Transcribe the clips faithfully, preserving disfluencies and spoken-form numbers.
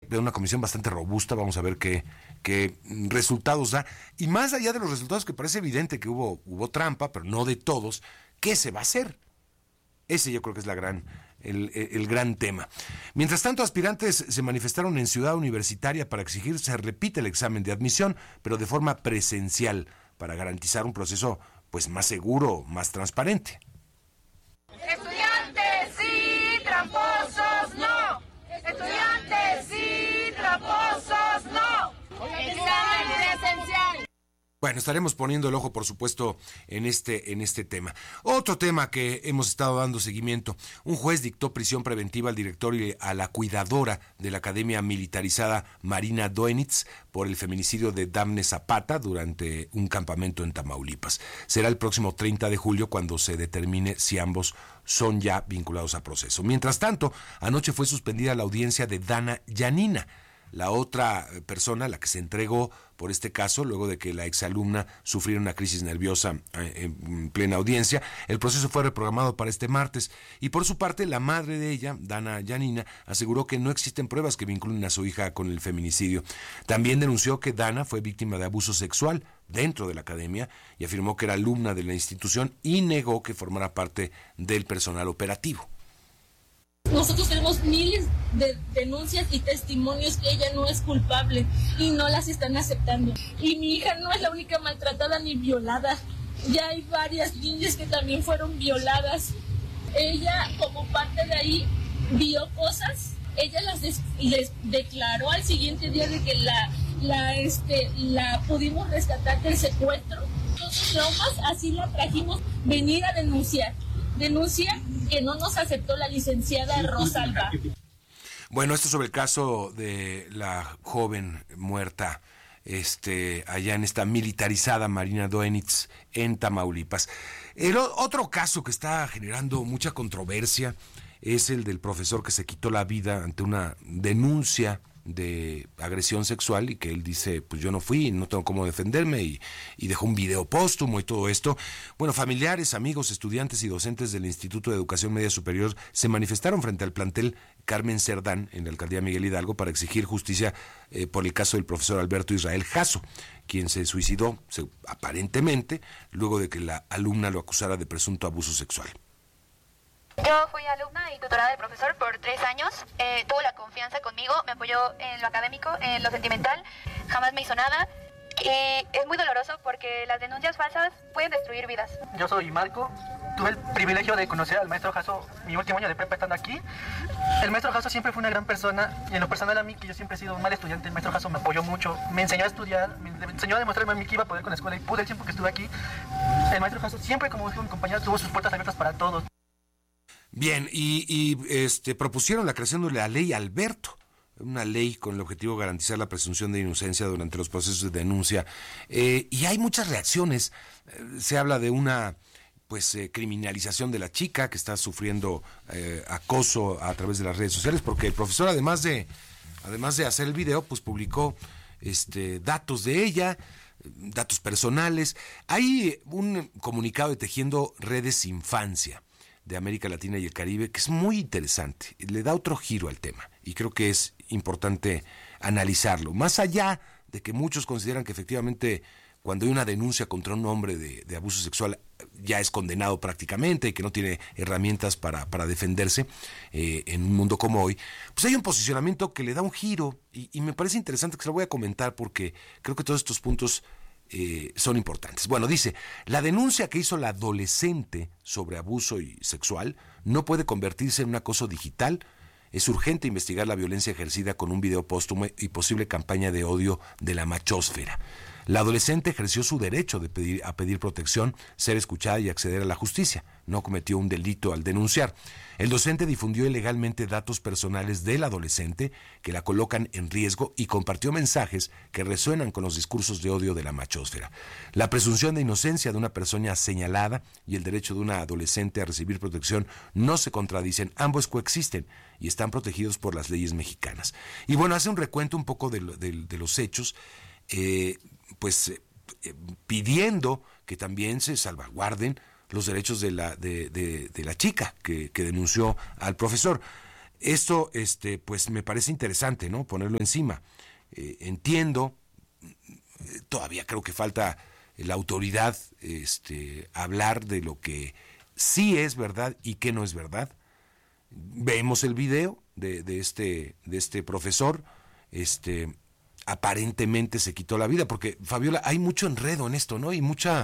de una comisión bastante robusta. Vamos a ver qué, qué resultados da. Y más allá de los resultados, que parece evidente que hubo, hubo trampa, pero no de todos, ¿qué se va a hacer? Ese yo creo que es la gran, el, el, el gran tema. Mientras tanto, aspirantes se manifestaron en Ciudad Universitaria para exigir se repita el examen de admisión, pero de forma presencial, para garantizar un proceso pues más seguro, más transparente. Estudiantes sí, tramposos no. Estudiantes sí, tramposos no. Examen presencial. Bueno, estaremos poniendo el ojo, por supuesto, en este, en este tema. Otro tema que hemos estado dando seguimiento. Un juez dictó prisión preventiva al director y a la cuidadora de la Academia Militarizada Marina Doenitz por el feminicidio de Dafne Zapata durante un campamento en Tamaulipas. Será el próximo treinta de julio cuando se determine si ambos son ya vinculados a proceso. Mientras tanto, anoche fue suspendida la audiencia de Dana Yanina, la otra persona, la que se entregó por este caso, luego de que la exalumna sufriera una crisis nerviosa en plena audiencia. El proceso fue reprogramado para este martes, y por su parte, la madre de ella, Dana Yanina, aseguró que no existen pruebas que vinculen a su hija con el feminicidio. También denunció que Dana fue víctima de abuso sexual dentro de la academia y afirmó que era alumna de la institución y negó que formara parte del personal operativo. Nosotros tenemos miles de denuncias y testimonios que ella no es culpable y no las están aceptando. Y mi hija no es la única maltratada ni violada. Ya hay varias niñas que también fueron violadas. Ella, como parte de ahí, vio cosas. Ella las des- les declaró al siguiente día de que la, la, este, la pudimos rescatar del secuestro. Los traumas, así la trajimos venir a denunciar. Denuncia que no nos aceptó la licenciada Rosalba. Bueno, esto sobre el caso de la joven muerta este, allá en esta militarizada Marina Doenitz en Tamaulipas. El o- otro caso que está generando mucha controversia es el del profesor que se quitó la vida ante una denuncia de agresión sexual y que él dice, pues yo no fui, no tengo cómo defenderme, y, y dejó un video póstumo y todo esto. Bueno, familiares, amigos, estudiantes y docentes del Instituto de Educación Media Superior se manifestaron frente al plantel Carmen Cerdán en la alcaldía Miguel Hidalgo para exigir justicia eh, por el caso del profesor Alberto Israel Jasso, quien se suicidó, se, aparentemente, luego de que la alumna lo acusara de presunto abuso sexual. Yo fui alumna y tutora del profesor por tres años, eh, tuvo la confianza conmigo, me apoyó en lo académico, en lo sentimental, jamás me hizo nada, y es muy doloroso porque las denuncias falsas pueden destruir vidas. Yo soy Marco, tuve el privilegio de conocer al maestro Jasso mi último año de prepa estando aquí. El maestro Jasso siempre fue una gran persona, y en lo personal a mí, que yo siempre he sido un mal estudiante, el maestro Jasso me apoyó mucho, me enseñó a estudiar, me enseñó a demostrarme a mí que iba a poder con la escuela, y pude el tiempo que estuve aquí. El maestro Jasso siempre, como dijo mi compañero, tuvo sus puertas abiertas para todos. Bien, y, y este propusieron la creación de la ley Alberto, una ley con el objetivo de garantizar la presunción de inocencia durante los procesos de denuncia, eh, y hay muchas reacciones. Eh, se habla de una pues eh, criminalización de la chica que está sufriendo eh, acoso a través de las redes sociales, porque el profesor, además de además de hacer el video, pues publicó este datos de ella, datos personales. Hay un comunicado de Tejiendo Redes Infancia de América Latina y el Caribe, que es muy interesante, le da otro giro al tema, y creo que es importante analizarlo, más allá de que muchos consideran que efectivamente cuando hay una denuncia contra un hombre de, de abuso sexual ya es condenado prácticamente y que no tiene herramientas para, para defenderse eh, en un mundo como hoy, pues hay un posicionamiento que le da un giro, y, y me parece interesante que se lo voy a comentar porque creo que todos estos puntos Eh, son importantes. Bueno, dice, la denuncia que hizo la adolescente sobre abuso y sexual no puede convertirse en un acoso digital. Es urgente investigar la violencia ejercida con un video póstumo y posible campaña de odio de la machósfera. La adolescente ejerció su derecho de pedir, a pedir protección, ser escuchada y acceder a la justicia. No cometió un delito al denunciar. El docente difundió ilegalmente datos personales del adolescente que la colocan en riesgo y compartió mensajes que resuenan con los discursos de odio de la machósfera. La presunción de inocencia de una persona señalada y el derecho de una adolescente a recibir protección no se contradicen, ambos coexisten y están protegidos por las leyes mexicanas. Y bueno, hace un recuento un poco de, de, de los hechos, eh, pues eh, pidiendo que también se salvaguarden los derechos de la de, de, de la chica que, que denunció al profesor. esto, este, pues me parece interesante, ¿no? Ponerlo encima. Eh, entiendo, todavía creo que falta la autoridad, este, hablar de lo que sí es verdad y qué no es verdad. Vemos el video de, de este, de este profesor, este, aparentemente se quitó la vida, porque Fabiola, hay mucho enredo en esto, ¿no? Y mucha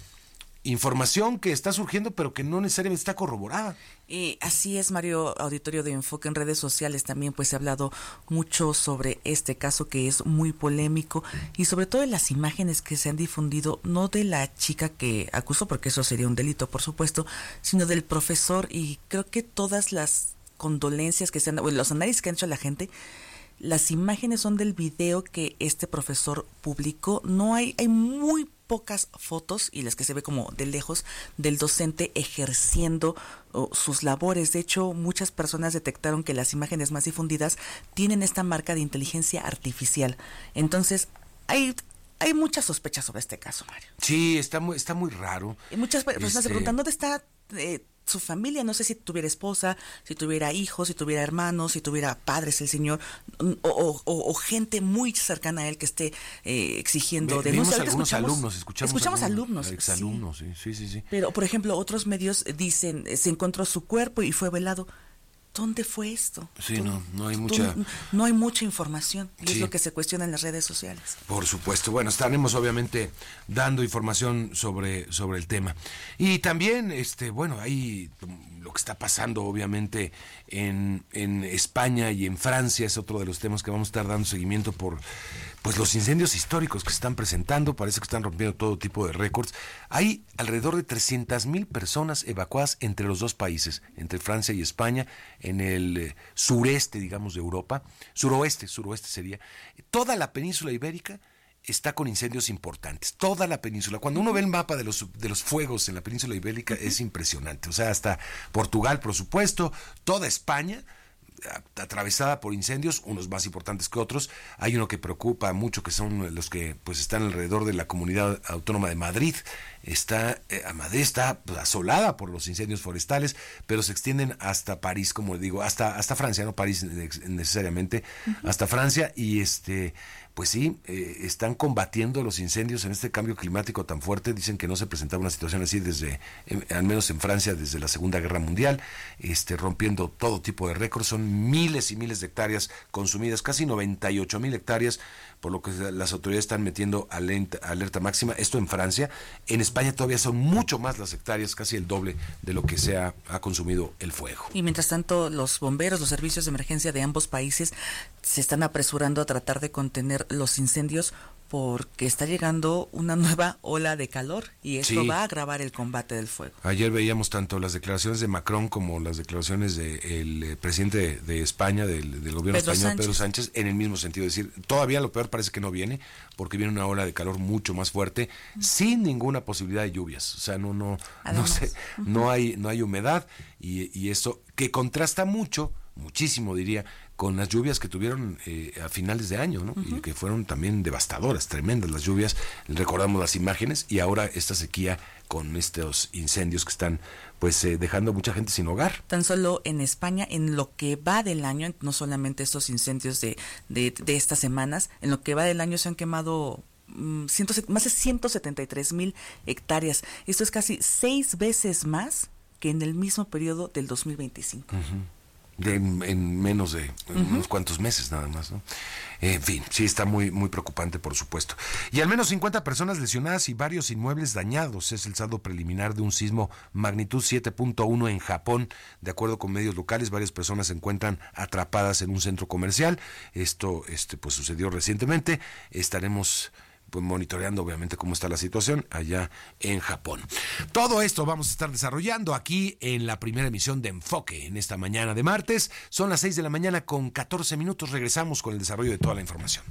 información que está surgiendo, pero que no necesariamente está corroborada. Eh, así es, Mario. Auditorio de Enfoque, en redes sociales también pues se ha hablado mucho sobre este caso, que es muy polémico, y sobre todo en las imágenes que se han difundido, no de la chica que acusó, porque eso sería un delito, por supuesto, sino del profesor. Y creo que todas las condolencias que se han, bueno, los análisis que han hecho la gente, las imágenes son del video que este profesor publicó. No hay, hay muy pocas fotos, y las que se ve como de lejos, del docente ejerciendo oh, sus labores. De hecho, muchas personas detectaron que las imágenes más difundidas tienen esta marca de inteligencia artificial. Entonces, hay hay muchas sospechas sobre este caso, Mario. Sí, está muy, está muy raro. Y muchas personas este... se preguntan, ¿dónde está eh, su familia? No sé si tuviera esposa, si tuviera hijos, si tuviera hermanos, si tuviera padres el señor, o, o, o gente muy cercana a él que esté eh, exigiendo Ve, denuncia. Algunos escuchamos, alumnos, escuchamos, escuchamos alumnos, alumnos, exalumnos, sí. Sí, sí, sí. Pero, por ejemplo, otros medios dicen, se encontró su cuerpo y fue velado. ¿Dónde fue esto? Sí, ¿Tú, no, no hay mucha... tú, no hay mucha información, y sí. es lo que se cuestiona en las redes sociales. Por supuesto. Bueno, estaremos obviamente dando información sobre, sobre el tema. Y también, este, bueno, hay lo que está pasando obviamente en, en España y en Francia, es otro de los temas que vamos a estar dando seguimiento por pues los incendios históricos que se están presentando. Parece que están rompiendo todo tipo de récords. Hay alrededor de trescientas mil personas evacuadas entre los dos países, entre Francia y España, en el eh, sureste, digamos, de Europa, suroeste, suroeste sería. Toda la península ibérica está con incendios importantes, toda la península. Cuando uno ve el mapa de los de los fuegos en la península ibérica, es impresionante. O sea, hasta Portugal, por supuesto, toda España atravesada por incendios, unos más importantes que otros. Hay uno que preocupa mucho, que son los que pues están alrededor de la comunidad autónoma de Madrid. Está eh, Madrid está asolada por los incendios forestales, pero se extienden hasta París, como digo, hasta hasta Francia, no París necesariamente, uh-huh. hasta Francia. Y este pues sí, eh, están combatiendo los incendios en este cambio climático tan fuerte. Dicen que no se presentaba una situación así desde, eh, al menos en Francia, desde la Segunda Guerra Mundial, este, rompiendo todo tipo de récords. Son miles y miles de hectáreas consumidas, casi noventa y ocho mil hectáreas, por lo que las autoridades están metiendo alerta, alerta máxima. Esto en Francia. En España todavía son mucho más las hectáreas, casi el doble de lo que se ha, ha consumido el fuego. Y mientras tanto, los bomberos, los servicios de emergencia de ambos países se están apresurando a tratar de contener los incendios, porque está llegando una nueva ola de calor y esto sí. va a agravar el combate del fuego. Ayer veíamos tanto las declaraciones de Macron como las declaraciones del de presidente de, de España, del, del gobierno Pedro español, Sánchez. Pedro Sánchez, en el mismo sentido. Es decir, todavía lo peor parece que no viene, porque viene una ola de calor mucho más fuerte, uh-huh. sin ninguna posibilidad de lluvias. O sea, no no no, sé, uh-huh. no hay no hay humedad, y, y eso que contrasta mucho, muchísimo diría, con las lluvias que tuvieron eh, a finales de año, ¿no? Uh-huh. Y que fueron también devastadoras, tremendas las lluvias. Recordamos las imágenes, y ahora esta sequía con estos incendios que están pues eh, dejando a mucha gente sin hogar. Tan solo en España, en lo que va del año, no solamente estos incendios de, de, de estas semanas, en lo que va del año se han quemado um, ciento, más de ciento setenta y tres mil hectáreas. Esto es casi seis veces más que en el mismo periodo del dos mil veinticinco. Uh-huh. De, en, en menos de uh-huh. unos cuantos meses nada más, ¿no? En fin, sí está muy muy preocupante, por supuesto. Y al menos cincuenta personas lesionadas y varios inmuebles dañados es el saldo preliminar de un sismo magnitud siete punto uno en Japón. De acuerdo con medios locales, varias personas se encuentran atrapadas en un centro comercial. Esto este pues sucedió recientemente. Estaremos pues monitoreando obviamente cómo está la situación allá en Japón. Todo esto vamos a estar desarrollando aquí en la primera emisión de Enfoque en esta mañana de martes. Son las seis de la mañana con catorce minutos. Regresamos con el desarrollo de toda la información.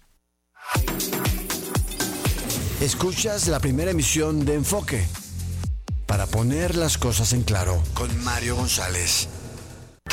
Escuchas la primera emisión de Enfoque para poner las cosas en claro con Mario González.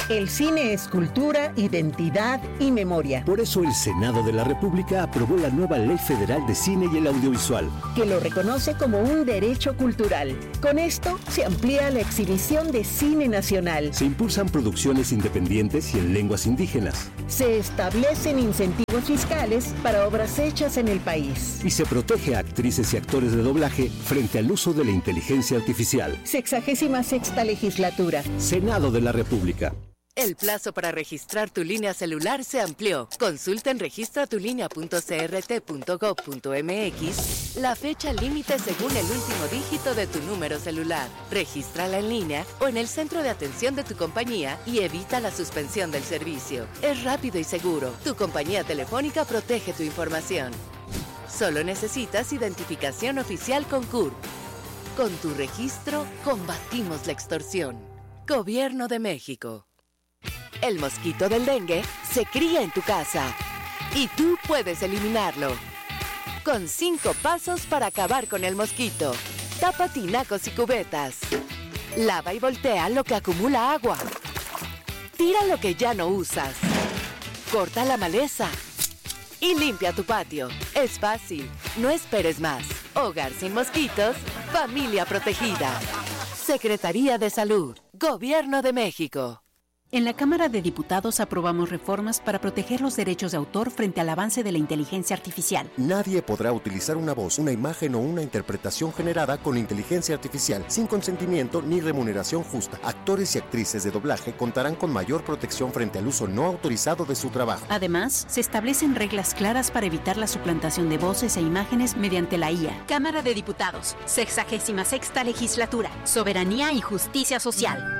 El cine es cultura, identidad y memoria. Por eso el Senado de la República aprobó la nueva Ley Federal de Cine y el Audiovisual, que lo reconoce como un derecho cultural. Con esto se amplía la exhibición de cine nacional. Se impulsan producciones independientes y en lenguas indígenas. Se establecen incentivos fiscales para obras hechas en el país. Y se protege a actrices y actores de doblaje frente al uso de la inteligencia artificial. Sexagésima sexta legislatura. Senado de la República. El plazo para registrar tu línea celular se amplió. Consulta en registra tu línea punto c r t punto gob punto m x la fecha límite según el último dígito de tu número celular. Regístrala en línea o en el centro de atención de tu compañía y evita la suspensión del servicio. Es rápido y seguro. Tu compañía telefónica protege tu información. Solo necesitas identificación oficial con C U R P. Con tu registro, combatimos la extorsión. Gobierno de México. El mosquito del dengue se cría en tu casa y tú puedes eliminarlo. Con cinco pasos para acabar con el mosquito. Tapa tinacos y cubetas. Lava y voltea lo que acumula agua. Tira lo que ya no usas. Corta la maleza. Y limpia tu patio. Es fácil. No esperes más. Hogar sin mosquitos. Familia protegida. Secretaría de Salud. Gobierno de México. En la Cámara de Diputados aprobamos reformas para proteger los derechos de autor frente al avance de la inteligencia artificial. Nadie podrá utilizar una voz, una imagen o una interpretación generada con inteligencia artificial sin consentimiento ni remuneración justa. Actores y actrices de doblaje contarán con mayor protección frente al uso no autorizado de su trabajo. Además, se establecen reglas claras para evitar la suplantación de voces e imágenes mediante la I A. Cámara de Diputados, sexagésima sexta legislatura, soberanía y justicia social.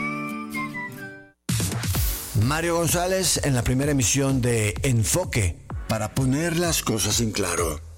Mario González en la primera emisión de Enfoque, para poner las cosas en claro.